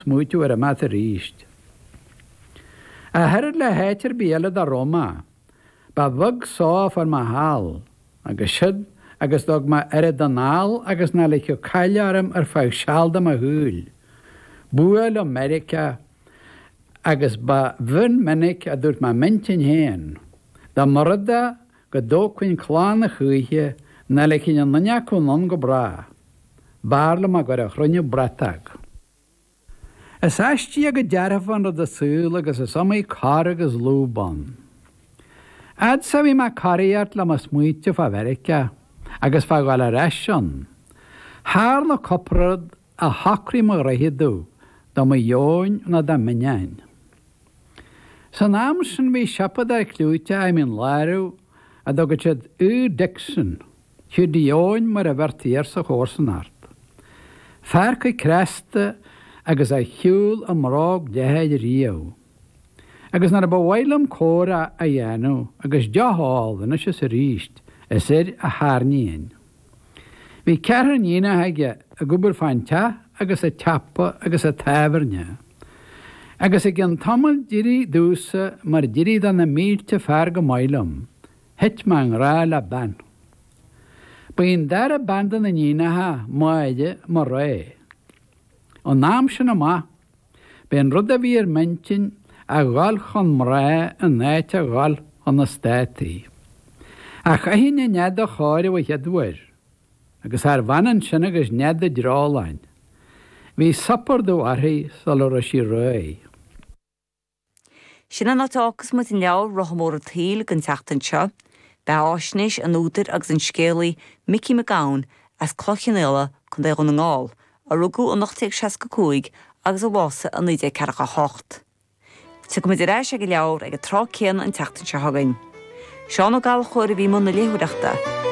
Smúitiú ar a mat a ríist. A herid le héitir bíalad a Roma, ba bhag sáf ar ma hall, agus siad agus dog ma ar danál agus na leicio cailearm ar fág sealdam a húil. Búil America agus ba bhyn minic a dúirt ma mentin héin. Da morda go dócuin chlán a chuithe na leicin an naneacún an go bra. Bárlam a gur a chrunne bratag. Is aistí a go dearafan rud a súil agus is samí car agus lúban. Ad sa bhí ma cariart le mas muite fa America agus fa gáil a reision. Haar na coprad a hacrí mo rahiadú da ma jóin na da minnein. San amsin bhí siapad ar clúte a min láirú a dogad siad Dixon, siú di jóin mar a bhartíar sa chórsan art. Fer chu cresta agus a hiúil am rág dehéid río. Agus nar a bhhailam córa a dhéanú agus deáil na se sa ríist is a hárníin. Bhí cearan ína haige a gubar fáin te agus a teapa agus a taibharne. Agus a gin tamil dirí dúsa mar dirí dan na mílte fear go mailam, het ma an rá le ban. Bhíon dar a bandan na nínathe máide mar ré. An náam sin na má, ben rud a bhí ar mentin a gáil chun mrá an náite a gáil an na státaí. A chahín na nead a cháir a headúir, agus ar bhanan sin agus nead a drálain. Bhí sapar do arthaí sal ar a sí ré. Sin an átáchas mu in leabhar rohamór a tíl gan teachtain seo, be áisnis an útar agus an scéalaí Mickey McGowan as clochan eile chun é an ngáil, a rugú an 1965 agus a bhása an 1948. Sa go muid réis ag leabhar ag a trá céan an teachtain seo hagainn. Seán ó gáil chuir a bhí man na léhuireachta,